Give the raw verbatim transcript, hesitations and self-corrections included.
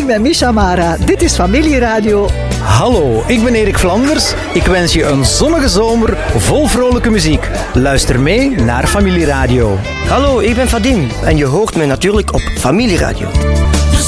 ben Misha Mara. Dit is Familieradio. Hallo, ik ben Erik Vlanders. Ik wens je een zonnige zomer vol vrolijke muziek. Luister mee naar Familieradio. Hallo, ik ben Vadim en je hoort mij natuurlijk op Familieradio.